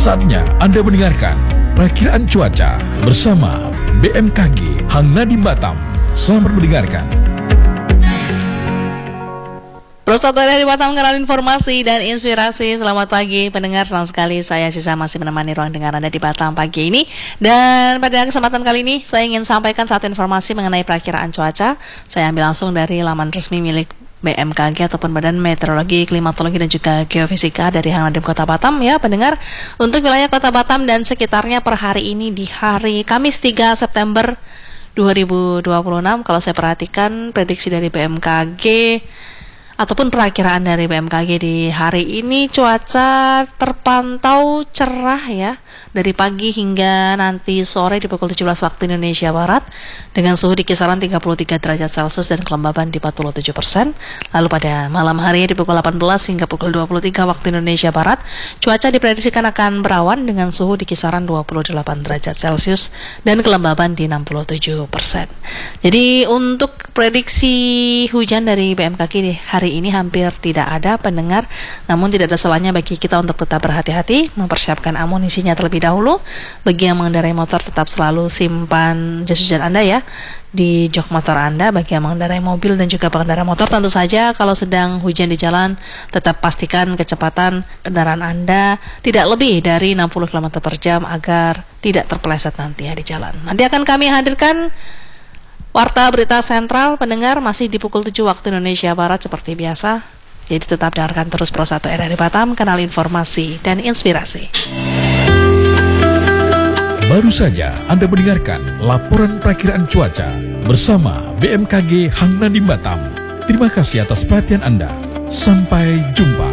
Saatnya Anda mendengarkan perakiraan cuaca bersama BMKG Hang Nadiem Batam. Selamat mendengarkan. Prosota dari Batam, kanal informasi dan inspirasi. Selamat pagi pendengar, senang sekali saya Sisa masih menemani ruang dengar Anda di Batam pagi ini. Dan pada kesempatan kali ini saya ingin sampaikan satu informasi mengenai perakiraan cuaca. Saya ambil langsung dari laman resmi milik BMKG ataupun Badan Meteorologi, Klimatologi dan juga Geofisika dari Hang Nadiem Kota Batam ya pendengar. Untuk wilayah Kota Batam dan sekitarnya per hari ini di hari Kamis 3 September 2026, kalau saya perhatikan prediksi dari BMKG ataupun perakiraan dari BMKG di hari ini, cuaca terpantau cerah ya dari pagi hingga nanti sore di pukul 17 waktu Indonesia Barat dengan suhu di kisaran 33 derajat Celcius dan kelembaban di 47%. Lalu pada malam hari di pukul 18 hingga pukul 23 waktu Indonesia Barat, cuaca diprediksikan akan berawan dengan suhu di kisaran 28 derajat Celcius dan kelembaban di 67%. Jadi untuk prediksi hujan dari BMKG di hari ini hampir tidak ada pendengar, namun tidak ada salahnya bagi kita untuk tetap berhati-hati, mempersiapkan amunisinya terlebih dahulu. Bagi yang mengendarai motor, tetap selalu simpan jas hujan Anda ya di jok motor Anda. Bagi yang mengendarai mobil dan juga pengendara motor, tentu saja kalau sedang hujan di jalan, tetap pastikan kecepatan kendaraan Anda tidak lebih dari 60 km per jam agar tidak terpeleset nanti ya di jalan. Nanti akan kami hadirkan Warta Berita Sentral pendengar masih di pukul 7 waktu Indonesia Barat seperti biasa. Jadi tetap dengarkan terus Pro 1 RRI Batam, kanal informasi dan inspirasi. Baru saja Anda mendengarkan laporan perakiraan cuaca bersama BMKG Hang Nadiem Batam. Terima kasih atas perhatian Anda. Sampai jumpa.